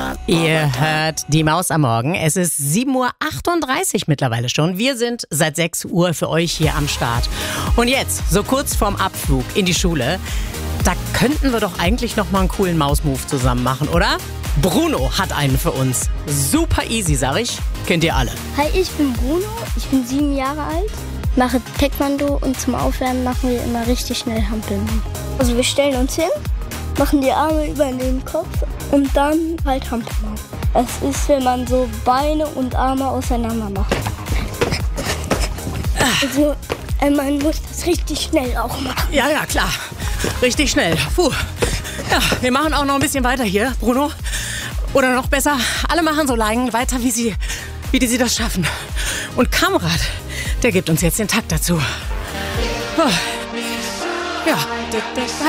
Ihr hört die Maus am Morgen. Es ist 7:38 Uhr mittlerweile schon. Wir sind seit 6 Uhr für euch hier am Start. Und jetzt, so kurz vorm Abflug in die Schule, da könnten wir doch eigentlich noch mal einen coolen Maus-Move zusammen machen, oder? Bruno hat einen für uns. Super easy, sag ich. Kennt ihr alle. Hi, ich bin Bruno, ich bin 7 Jahre alt, mache Taekwondo und zum Aufwärmen machen wir immer richtig schnell Hampeln. Also wir stellen uns hin, machen die Arme über den Kopf und dann halt Hampeln. Es ist, wenn man so Beine und Arme auseinander macht. Also man muss das richtig schnell auch machen. Ja, klar. Richtig schnell. Puh. Ja, wir machen auch noch ein bisschen weiter hier, Bruno. Oder noch besser, alle machen so lange weiter, wie sie das schaffen. Und Kamrat, der gibt uns jetzt den Takt dazu. Oh. Ja.